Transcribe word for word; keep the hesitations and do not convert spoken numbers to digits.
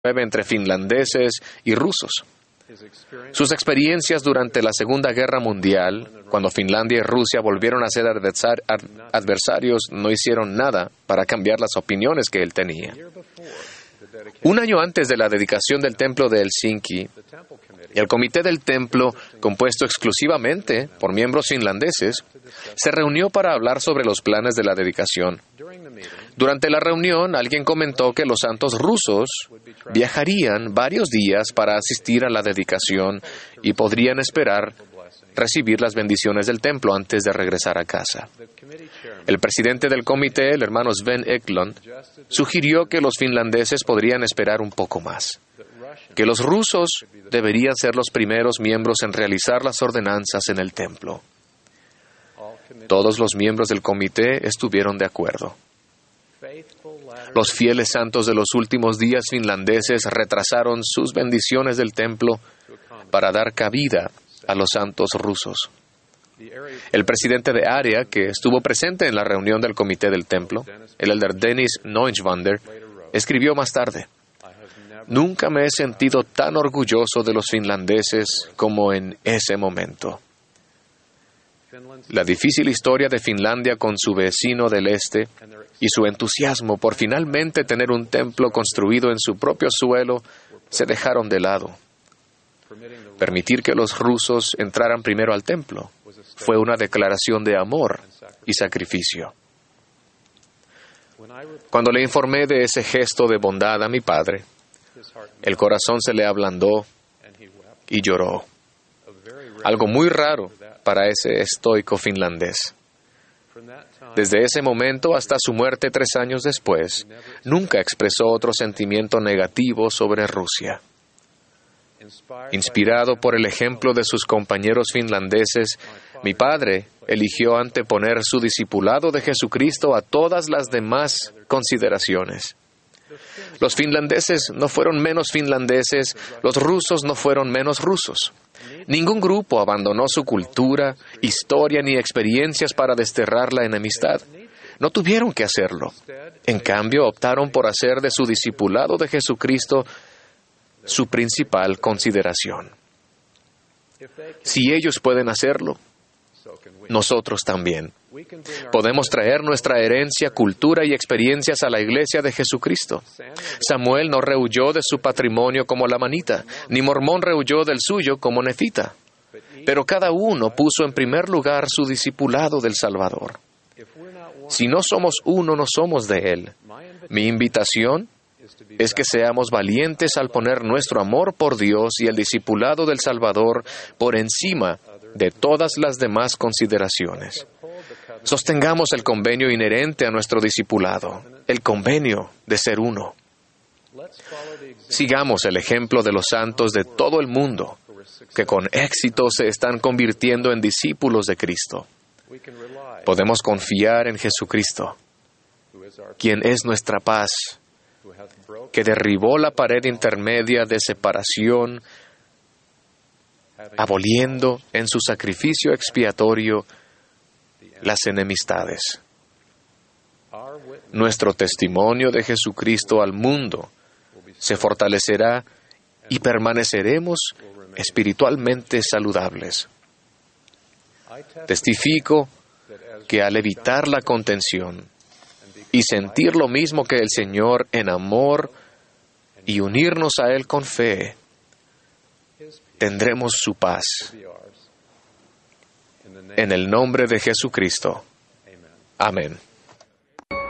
entre finlandeses y rusos. Sus experiencias durante la Segunda Guerra Mundial, cuando Finlandia y Rusia volvieron a ser adversar- adversarios, no hicieron nada para cambiar las opiniones que él tenía. Un año antes de la dedicación del templo de Helsinki, el comité del templo, compuesto exclusivamente por miembros finlandeses, se reunió para hablar sobre los planes de la dedicación. Durante la reunión, alguien comentó que los santos rusos viajarían varios días para asistir a la dedicación y podrían esperar recibir las bendiciones del templo antes de regresar a casa. El presidente del comité, el hermano Sven Eklund, sugirió que los finlandeses podrían esperar un poco más, que los rusos deberían ser los primeros miembros en realizar las ordenanzas en el templo. Todos los miembros del comité estuvieron de acuerdo. Los fieles santos de los últimos días finlandeses retrasaron sus bendiciones del templo para dar cabida a los santos rusos. El presidente de área, que estuvo presente en la reunión del comité del templo, el elder Dennis Neuschwander, escribió más tarde: "Nunca me he sentido tan orgulloso de los finlandeses como en ese momento". La difícil historia de Finlandia con su vecino del este y su entusiasmo por finalmente tener un templo construido en su propio suelo se dejaron de lado. Permitir que los rusos entraran primero al templo fue una declaración de amor y sacrificio. Cuando le informé de ese gesto de bondad a mi padre, el corazón se le ablandó y lloró. Algo muy raro para ese estoico finlandés. Desde ese momento hasta su muerte tres años después, nunca expresó otro sentimiento negativo sobre Rusia. Inspirado por el ejemplo de sus compañeros finlandeses, mi padre eligió anteponer su discipulado de Jesucristo a todas las demás consideraciones. Los finlandeses no fueron menos finlandeses, los rusos no fueron menos rusos. Ningún grupo abandonó su cultura, historia ni experiencias para desterrar la enemistad. No tuvieron que hacerlo. En cambio, optaron por hacer de su discipulado de Jesucristo su principal consideración. Si ellos pueden hacerlo, nosotros también. Podemos traer nuestra herencia, cultura y experiencias a la iglesia de Jesucristo. Samuel no rehuyó de su patrimonio como lamanita, ni Mormón rehuyó del suyo como nefita. Pero cada uno puso en primer lugar su discipulado del Salvador. Si no somos uno, no somos de Él. Mi invitación es que seamos valientes al poner nuestro amor por Dios y el discipulado del Salvador por encima de todas las demás consideraciones. Sostengamos el convenio inherente a nuestro discipulado, el convenio de ser uno. Sigamos el ejemplo de los santos de todo el mundo, que con éxito se están convirtiendo en discípulos de Cristo. Podemos confiar en Jesucristo, quien es nuestra paz, que derribó la pared intermedia de separación, aboliendo en su sacrificio expiatorio las enemistades. Nuestro testimonio de Jesucristo al mundo se fortalecerá y permaneceremos espiritualmente saludables. Testifico que al evitar la contención y sentir lo mismo que el Señor en amor y unirnos a Él con fe, tendremos su paz. En el nombre de Jesucristo. Amén.